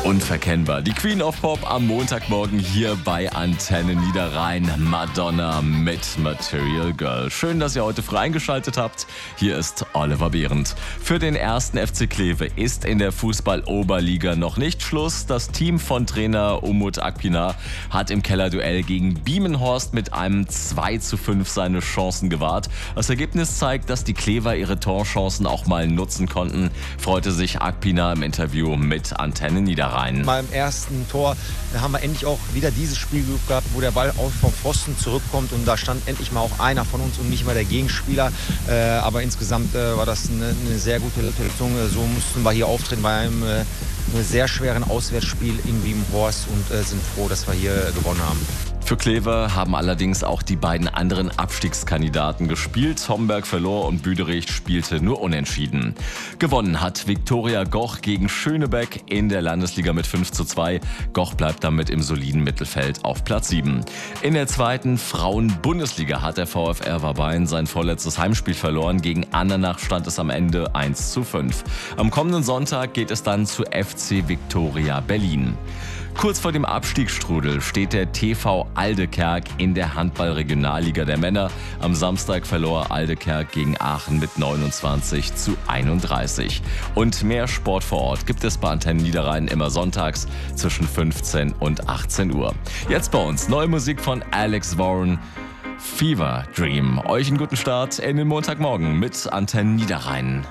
Unverkennbar. Die Queen of Pop am Montagmorgen hier bei Antenne Niederrhein. Madonna mit Material Girl. Schön, dass ihr heute frei eingeschaltet habt. Hier ist Oliver Behrendt. Für den ersten FC Kleve ist in der Fußball-Oberliga noch nicht Schluss. Das Team von Trainer Umut Akpinar hat im Kellerduell gegen Biemenhorst mit einem 2:5 seine Chancen gewahrt. Das Ergebnis zeigt, dass die Klever ihre Torchancen auch mal nutzen konnten, freute sich Akpinar im Interview mit Antenne Niederrhein. Beim ersten Tor haben wir endlich auch wieder dieses Spiel gehabt, wo der Ball auch vom Pfosten zurückkommt und da stand endlich mal auch einer von uns und nicht mal der Gegenspieler. Aber insgesamt war das eine sehr gute Leistung. So mussten wir hier auftreten bei einem sehr schweren Auswärtsspiel in Biemenhorst und sind froh, dass wir hier gewonnen haben. Für Kleve haben allerdings auch die beiden anderen Abstiegskandidaten gespielt. Homberg verlor und Büderich spielte nur unentschieden. Gewonnen hat Viktoria Goch gegen Schönebeck in der Landesliga mit 5:2. Goch bleibt damit im soliden Mittelfeld auf Platz 7. In der zweiten Frauen-Bundesliga hat der VfR Warbein sein vorletztes Heimspiel verloren. Gegen Andernach stand es am Ende 1:5. Am kommenden Sonntag geht es dann zu FC Viktoria Berlin. Kurz vor dem Abstiegsstrudel steht der TV Aldekerk in der Handball-Regionalliga der Männer. Am Samstag verlor Aldekerk gegen Aachen mit 29:31. Und mehr Sport vor Ort gibt es bei Antenne Niederrhein immer sonntags zwischen 15 und 18 Uhr. Jetzt bei uns neue Musik von Alex Warren, Fever Dream. Euch einen guten Start in den Montagmorgen mit Antenne Niederrhein.